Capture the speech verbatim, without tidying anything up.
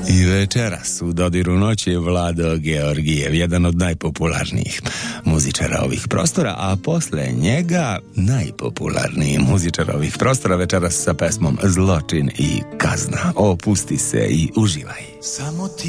I večeras u dodiru noći je Vlado Georgijev, jedan od najpopularnijih muzičara ovih prostora, a posle njega najpopularniji muzičar ovih prostora večeras sa pesmom Zločin i kazna. Opusti se i uživaj. Samo ti